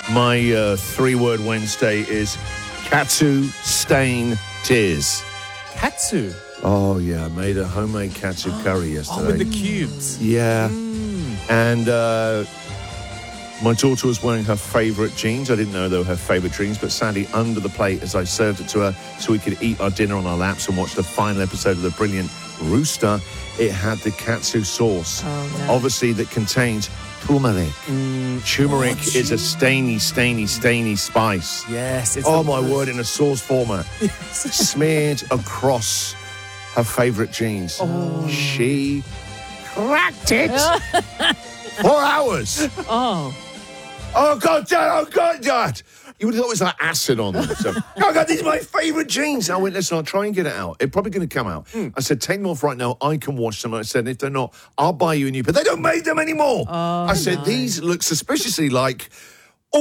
My three-word Wednesday is katsu stain tears. Katsu. Oh, yeah. I made a homemade katsu curry yesterday. Oh, with the cubes. Yeah. And my daughter was wearing her favourite jeans. I didn't know they were her favourite jeans, but sadly, under the plate, as I served it to her so we could eat our dinner on our laps and watch the final episode of The Brilliant Rooster, it had the katsu sauce. Oh, no. Obviously, that contains turmeric. Turmeric is a stainy spice. Yes. It's Oh, my word, in a sauce format. Smeared across her favourite jeans. Oh. She cracked it. 4 hours. Oh, God, Dad. Oh, God, Dad. You would have thought it was like acid on them. So, oh, God, these are my favourite jeans. I went, listen, I'll try and get it out. It's probably going to come out. I said, take them off right now. I can wash them. I said, if they're not, I'll buy you a new pair. They don't make them anymore. I said, these look suspiciously like